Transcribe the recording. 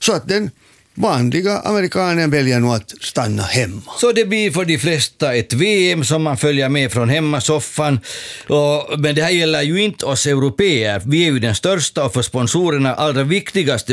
Så att den vanliga amerikanen väljer nog att stanna hemma. Så det blir för de flesta ett VM som man följer med från hemmasoffan. Men det här gäller ju inte oss europeer. Vi är ju den största och för sponsorerna allra viktigaste